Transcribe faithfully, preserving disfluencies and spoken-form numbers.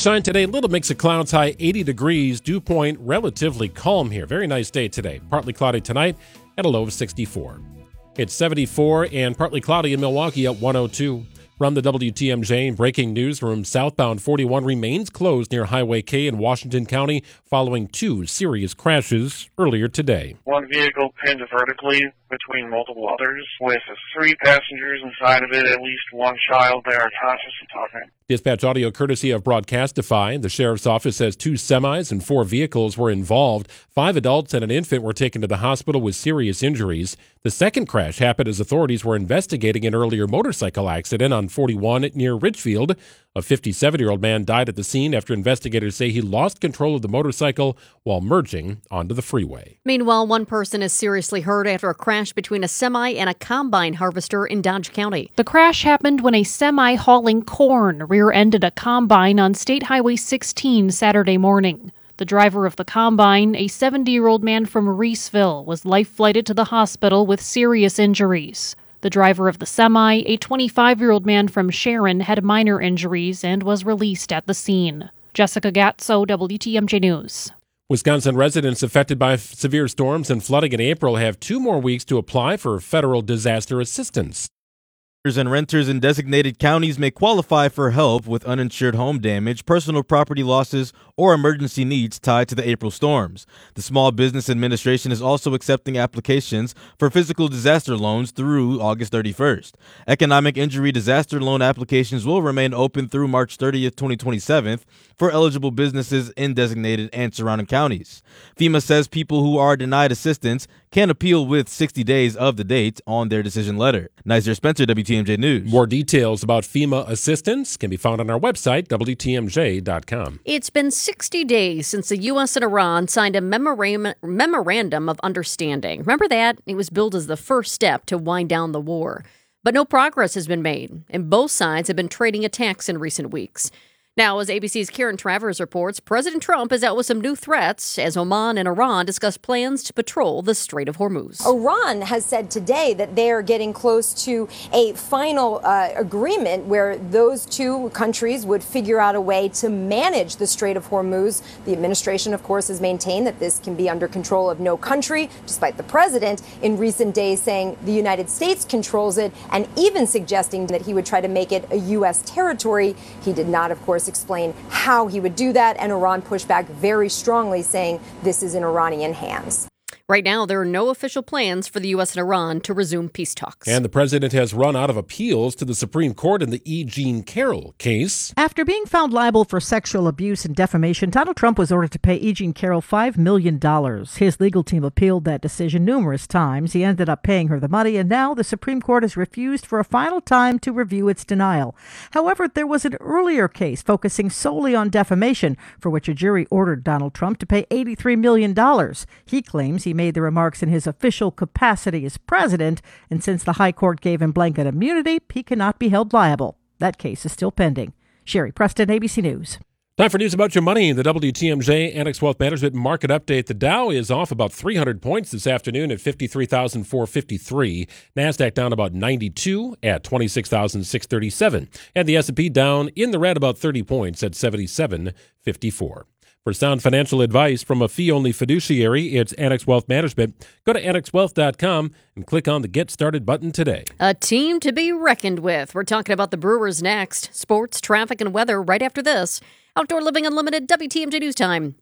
sunshine today, little mix of clouds, high eighty degrees, dew point relatively calm here. Very nice day today. Partly cloudy tonight at a low of sixty-four. It's seventy-four and partly cloudy in Milwaukee at one oh two. From the W T M J breaking newsroom, southbound forty-one remains closed near Highway K in Washington County following two serious crashes earlier today. One vehicle pinned vertically between multiple others with three passengers inside of it, at least one child there conscious and talking. Dispatch audio courtesy of Broadcastify. The sheriff's office says two semis and four vehicles were involved. Five adults and an infant were taken to the hospital with serious injuries. The second crash happened as authorities were investigating an earlier motorcycle accident on forty-one near Ridgefield. A fifty-seven-year-old man died at the scene after investigators say he lost control of the motorcycle while merging onto the freeway. Meanwhile, one person is seriously hurt after a crash between a semi and a combine harvester in Dodge County. The crash happened when a semi hauling corn rear-ended a combine on State Highway sixteen Saturday morning. The driver of the combine, a seventy-year-old man from Reeseville, was life-flighted to the hospital with serious injuries. The driver of the semi, a twenty-five-year-old man from Sharon, had minor injuries and was released at the scene. Jessica Gatso, W T M J News. Wisconsin residents affected by severe storms and flooding in April have two more weeks to apply for federal disaster assistance. And renters in designated counties may qualify for help with uninsured home damage, personal property losses, or emergency needs tied to the April storms. The Small Business Administration is also accepting applications for physical disaster loans through August thirty-first. Economic injury disaster loan applications will remain open through March thirtieth, twenty twenty-seven for eligible businesses in designated and surrounding counties. FEMA says people who are denied assistance can appeal with sixty days of the date on their decision letter. Nizer Spencer, W T M J News. More details about FEMA assistance can be found on our website, W T M J dot com. It's been sixty days since the U S and Iran signed a memora- memorandum of understanding. Remember that? It was billed as the first step to wind down the war. But no progress has been made, and both sides have been trading attacks in recent weeks. Now, as A B C's Karen Travers reports, President Trump is out with some new threats as Oman and Iran discuss plans to patrol the Strait of Hormuz. Iran has said today that they are getting close to a final uh, agreement where those two countries would figure out a way to manage the Strait of Hormuz. The administration, of course, has maintained that this can be under control of no country, despite the president in recent days saying the United States controls it and even suggesting that he would try to make it a U S territory. He did not, of course, explain how he would do that, and Iran pushed back very strongly, saying this is in Iranian hands. Right now, there are no official plans for the U S and Iran to resume peace talks. And the president has run out of appeals to the Supreme Court in the E. Jean Carroll case. After being found liable for sexual abuse and defamation, Donald Trump was ordered to pay E. Jean Carroll five million dollars. His legal team appealed that decision numerous times. He ended up paying her the money, and now the Supreme Court has refused for a final time to review its denial. However, there was an earlier case focusing solely on defamation, for which a jury ordered Donald Trump to pay eighty-three million dollars. He claims he made the remarks in his official capacity as president, and since the high court gave him blanket immunity, he cannot be held liable. That case is still pending. Sherry Preston, A B C News. Time for news about your money. The W T M J Annex Wealth Management Market Update. The Dow is off about three hundred points this afternoon at fifty-three thousand four hundred fifty-three. NASDAQ down about ninety-two at twenty-six thousand six hundred thirty-seven. And the S and P down in the red about thirty points at seventy-seven fifty-four. For sound financial advice from a fee-only fiduciary, it's Annex Wealth Management. Go to annex wealth dot com and click on the Get Started button today. A team to be reckoned with. We're talking about the Brewers next. Sports, traffic, and weather right after this. Outdoor Living Unlimited, W T M J News Time.